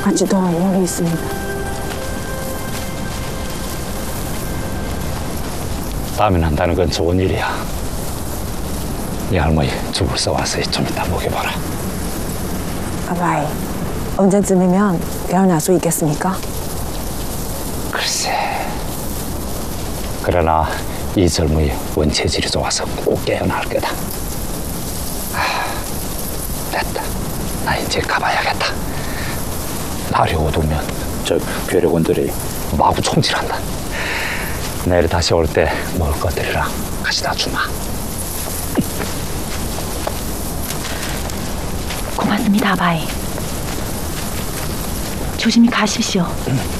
아직도 여기 있습니다. 다음에 난다는 건 좋은 일이야. 네 할머니 죽을 써 와서 좀 이따 먹여봐라. 아바이, 언제쯤이면 깨어날 수 있겠습니까? 글쎄. 그러나 이 젊은이 원체질이 좋아서 꼭 깨어날 거다. 됐다. 나 이제 가봐야겠다. 날이 어두우면 저 괴력원들이 마구 총질한다. 내일 다시 올 때 먹을 것들이랑 가져다 주마. 고맙습니다, 아바이. 조심히 가십시오.